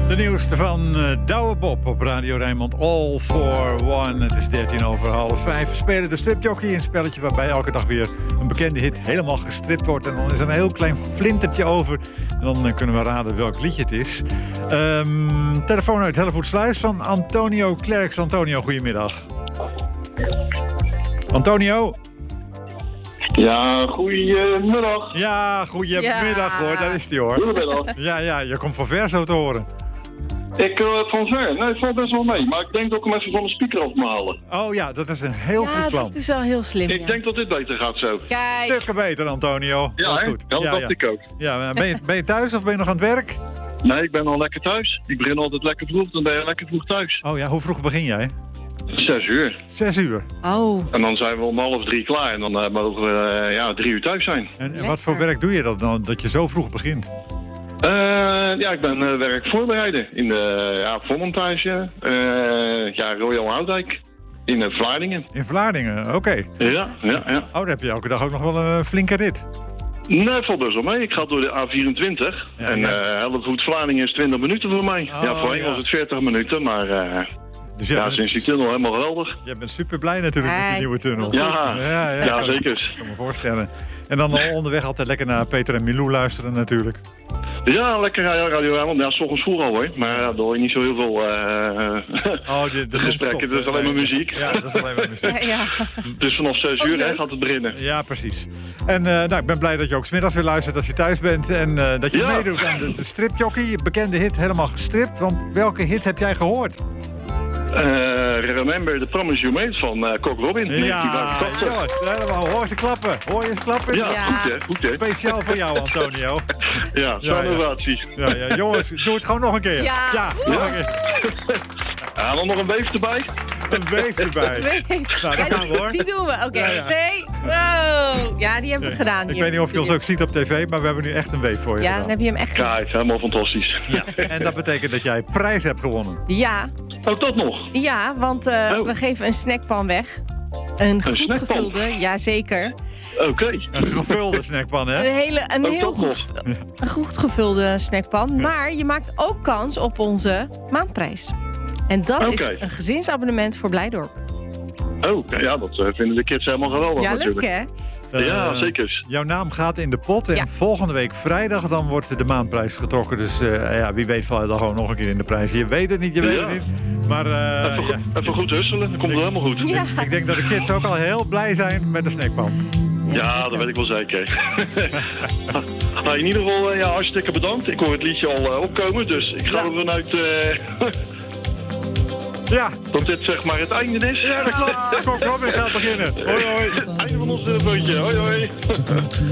De nieuwste van Douwe Bob op Radio Rijnmond. All for One. Het is 5:13. We spelen de stripjockey, een spelletje waarbij elke dag weer een bekende hit helemaal gestript wordt. En dan is er een heel klein flintertje over. En dan kunnen we raden welk liedje het is. Telefoon uit Hellevoetsluis van Antonio Klerks. Antonio, goedemiddag. Antonio? Ja, goedemiddag. Ja, goedemiddag hoor. Daar is hij hoor. Goedemiddag. Ja, je komt van ver zo te horen. Ik van ver. Nee, het valt best wel mee. Maar ik denk dat ik hem even van de speaker af moet halen. Oh ja, dat is een heel goed plan. Ja, dat is wel heel slim. Ik denk dat dit beter gaat zo. Kijk. Stukken beter, Antonio. Ja, hè? Goed. Ja, dat dacht ik ook. Ja, ben je thuis of ben je nog aan het werk? Nee, ik ben al lekker thuis. Ik begin altijd lekker vroeg, dan ben je lekker vroeg thuis. Oh ja, hoe vroeg begin jij? 6 uur. 6 uur. Oh. En dan zijn we om 2:30 klaar. En dan mogen we 3 uur thuis zijn. En wat voor werk doe je dan dat je zo vroeg begint? Ik ben werkvoorbereider in de voormontage. Royal Houtdijk. In Vlaardingen. In Vlaardingen, oké. Ja. Oh, dan heb je elke dag ook nog wel een flinke rit. Nee, valt best wel mee. Ik ga door de A24. Ja, en Hellevoet-Vlaardingen is 20 minuten voor mij. Oh, Voorheen was het 40 minuten, maar Dus sinds die tunnel helemaal geweldig. Je bent super blij natuurlijk met die nieuwe tunnel. Ja, zeker. Ik kan me voorstellen. En dan onderweg altijd lekker naar Peter en Milou luisteren natuurlijk. Ja, lekker Radio Rijnmond. Ja, 's ochtends vroeg al hoor. Maar dan hoor je niet zo heel veel de gesprekken. Het is alleen maar muziek. Ja, dat is alleen maar muziek. Ja. Dus vanaf 6 uur gaat het beginnen. Ja, precies. En ik ben blij dat je ook 's middags weer luistert als je thuis bent. En dat je meedoet aan de stripjockey. Je bekende hit helemaal gestript. Want welke hit heb jij gehoord? Remember the Promise You Made van Cock Robin. Ja, jongens, helemaal. Hoor ze klappen. Hoor je ze klappen? Ja, goed hè. Speciaal voor jou, Antonio. Ja, zo'n innovatie. Ja, jongens, doe het gewoon nog een keer. Ja. Nog een keer. Ja, dan nog een weef erbij. Een weef erbij. Nou, dat gaan we hoor. Die doen we. Oké, 2. Wow. Ja, die hebben we gedaan. Ik weet niet of je ons ook ziet op tv, maar we hebben nu echt een weef voor je. Ja, dan heb je hem echt gedaan. Kijk, helemaal fantastisch. Ja, en dat betekent dat jij prijs hebt gewonnen. Ja. Ook dat nog? Ja, want we geven een snackpan weg. Een goed snackpan? gevulde, jazeker. Oké. Een gevulde snackpan, hè? Een heel goed gevulde snackpan. Maar je maakt ook kans op onze maandprijs. En dat is een gezinsabonnement voor Blijdorp. Oh, ja, dat vinden de kids helemaal geweldig natuurlijk. Ja, leuk hè? Ja, zeker. Jouw naam gaat in de pot en volgende week vrijdag dan wordt de maandprijs getrokken. Dus wie weet val je dan gewoon nog een keer in de prijs. Je weet het niet, Maar even goed husselen, dan komt het helemaal goed. Ja. Ik denk dat de kids ook al heel blij zijn met de snackpan. Ja, dat weet ik wel zeker. In ieder geval, hartstikke bedankt. Ik hoor het liedje al opkomen, dus ik ga ervan uit dat dit zeg maar het einde is. Ja, dat klopt. Cock Robin gaat beginnen. Hoi, hoi. Het einde van ons telefoontje. Hoi, hoi.